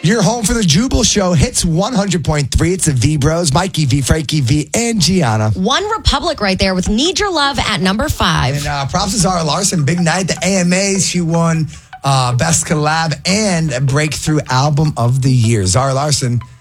You're home for the Jubal Show. Hits 100.3. It's the V Bros, Mikey V, Frankie V, and Gianna. One Republic right there with Need Your Love at number 5. And props to Zara Larson. Big night. The AMAs. She won Best Collab and Breakthrough Album of the Year. Zara Larson